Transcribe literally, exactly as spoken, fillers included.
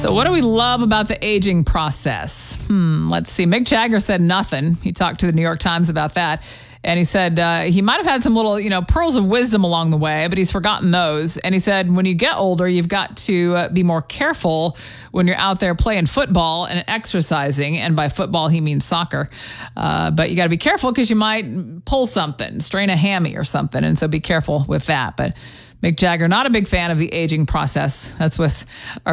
So what do we love about the aging process? Hmm, let's see. Mick Jagger said nothing. He talked to the New York Times about that. And he said uh, he might have had some little, you know, pearls of wisdom along the way, but he's forgotten those. And he said when you get older, you've got to uh, be more careful when you're out there playing football and exercising. And by football, he means soccer. Uh, but you got to be careful because you might pull something, strain a hammy or something. And so be careful with that. But Mick Jagger, not a big fan of the aging process. That's with our